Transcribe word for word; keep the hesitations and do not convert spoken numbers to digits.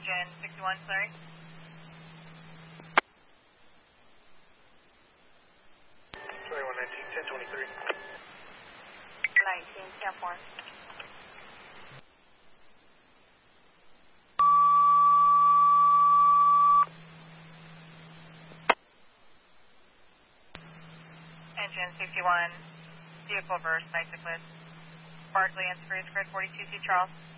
Engine sixty-one, sorry. twenty-one nineteen, ten twenty-three. nineteen, ten four. Engine sixty-one, vehicle verse, bicyclist. Barkley and Spruce, grid forty-two C Charles.